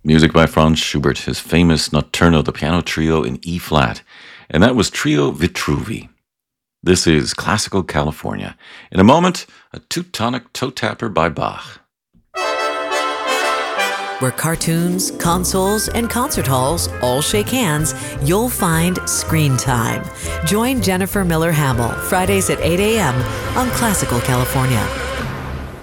Music by Franz Schubert, his famous Notturno, the piano trio in E flat. And that was Trio Vitruvi. This is Classical California. In a moment, a Teutonic toe tapper by Bach. Where cartoons, consoles, and concert halls all shake hands, you'll find Screen Time. Join Jennifer Miller Hamill Fridays at 8 a.m. on Classical California.